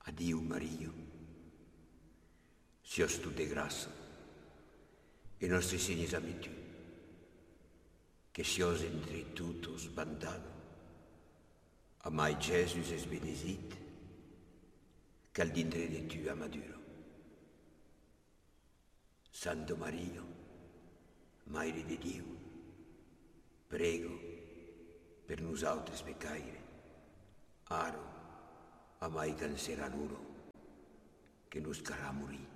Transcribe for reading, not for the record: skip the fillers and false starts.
Adieu, Mario. Sios tu de graça, e nostri segni ami tu, che sios entre tutos bandado, amai Jesus es benesit, che al dintre de tu a maduro. Santo Mario, Maire de Dio, prego per nosaltres pecaire, aro, amai cancerà l'uro, che nos carà morir.